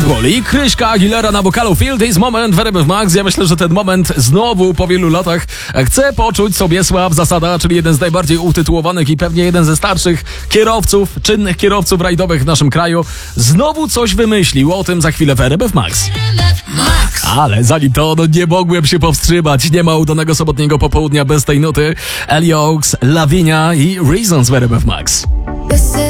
Pitbull i Kryśka Aguilera na wokalu Feel This Moment w RMF Max. Ja myślę, że ten moment znowu po wielu latach chce poczuć sobie Słab Zasada, czyli jeden z najbardziej utytułowanych i pewnie jeden ze starszych kierowców, czynnych kierowców rajdowych w naszym kraju. Znowu coś wymyślił, o tym za chwilę w RMF Max. Ale zanim to, nie mogłem się powstrzymać. Nie ma udanego sobotniego popołudnia bez tej nuty. Ellie Oaks, Lavinia i Reasons w RMF Max.